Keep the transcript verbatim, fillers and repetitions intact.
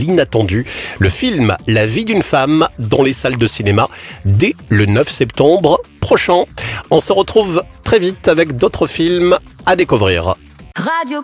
L'inattendu, le film La vie d'une femme dans les salles de cinéma dès le neuf septembre prochain. On se retrouve très vite avec d'autres films à découvrir. Radio